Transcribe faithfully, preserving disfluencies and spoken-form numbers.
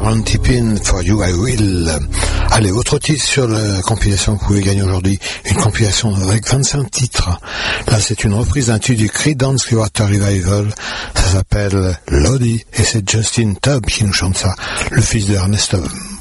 Aaron Tippin, For You I Will. Allez, autre titre sur la compilation que vous pouvez gagner aujourd'hui, une compilation avec vingt-cinq titres. Là, c'est une reprise d'un tube du Creedence Clearwater Revival. Ça s'appelle Lodi et c'est Justin Tubb qui nous chante ça, le fils de Ernest Tubb.